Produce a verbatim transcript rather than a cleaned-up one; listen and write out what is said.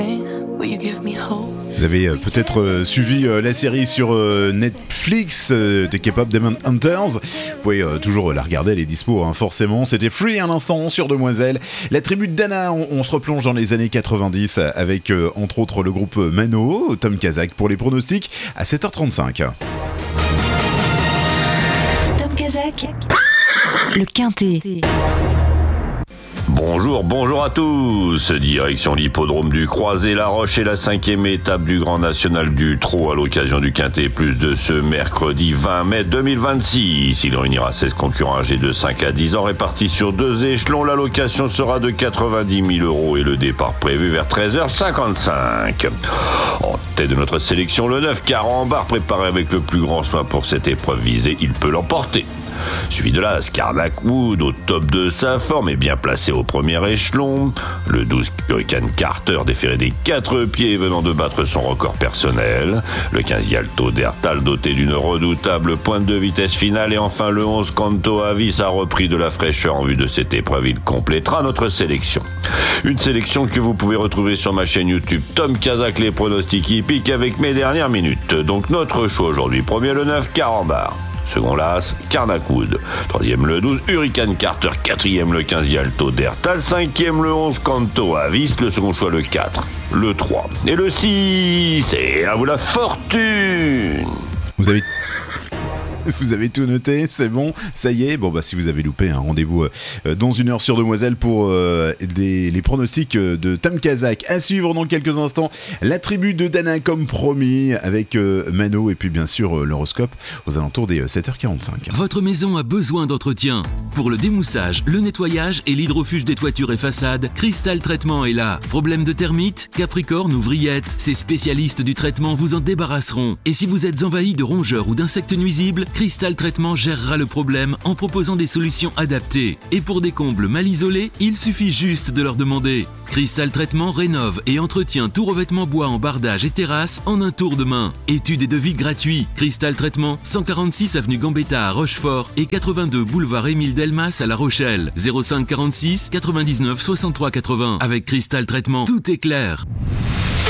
Vous avez euh, peut-être euh, suivi euh, la série sur euh, Netflix euh, des K-pop Demon Hunters. Vous pouvez euh, toujours la regarder, elle est dispo hein, forcément. C'était Free à l'instant sur Demoiselle. La tribu de Dana, on, on se replonge dans les années quatre-vingt-dix avec euh, entre autres le groupe Mano, Tom Kazak pour les pronostics à sept heures trente-cinq. Tom Kazak, le Quintet. Bonjour, bonjour à tous. Direction l'hippodrome du Croisé-la-Roche et la cinquième étape du Grand National du Trot à l'occasion du Quintet Plus de ce mercredi vingt mai deux mille vingt-six. Il réunira seize concurrents âgés de cinq à dix ans répartis sur deux échelons. L'allocation sera de quatre-vingt-dix mille euros et le départ prévu vers treize heures cinquante-cinq. En tête de notre sélection, le neuf Carambar, préparé avec le plus grand soin pour cette épreuve visée, il peut l'emporter. Suivi de l'As Carnac Wood au top de sa forme et bien placé au premier échelon. Le douze Hurricane Carter déféré des quatre pieds venant de battre son record personnel. Le quinze Yalto d'Ertal doté d'une redoutable pointe de vitesse finale. Et enfin le onze Canto Avis a repris de la fraîcheur en vue de cette épreuve. Il complétera notre sélection. Une sélection que vous pouvez retrouver sur ma chaîne YouTube Tom Kazak, les pronostics hippiques avec mes dernières minutes. Donc notre choix aujourd'hui, premier le neuf Carambar. Second l'As, Carnac-Wood. Troisième le douze, Hurricane Carter. Quatrième le quinze, Yalto d'Ertal. Cinquième le onze, Canto Avis. Le second choix le quatre, le trois et le six. Et à vous la fortune. Vous avez... Vous avez tout noté, c'est bon, ça y est. Bon bah si vous avez loupé un rendez-vous euh, dans une heure sur Demoiselle pour euh, des, les pronostics euh, de Tom Kazak. À suivre dans quelques instants, la tribu de Dana comme promis avec euh, Mano et puis bien sûr euh, l'horoscope aux alentours des euh, sept heures quarante-cinq. Votre maison a besoin d'entretien. Pour le démoussage, le nettoyage et l'hydrofuge des toitures et façades, Crystal Traitement est là. Problème de termites, capricorne ou vrillettes, ces spécialistes du traitement vous en débarrasseront. Et si vous êtes envahi de rongeurs ou d'insectes nuisibles, Crystal Traitement gérera le problème en proposant des solutions adaptées. Et pour des combles mal isolés, il suffit juste de leur demander. Crystal Traitement rénove et entretient tout revêtement bois en bardage et terrasse en un tour de main. Études et devis gratuits. Crystal Traitement, cent quarante-six avenue Gambetta à Rochefort et quatre-vingt-deux boulevard Émile Delmas à La Rochelle. zéro cinq quarante-six quatre-vingt-dix-neuf soixante-trois quatre-vingts. Avec Crystal Traitement, tout est clair.